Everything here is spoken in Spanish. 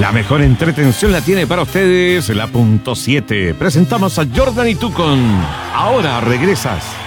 La mejor entretención la tiene para ustedes la punto 7. Presentamos a Jordan y tú con Ahora Regresas.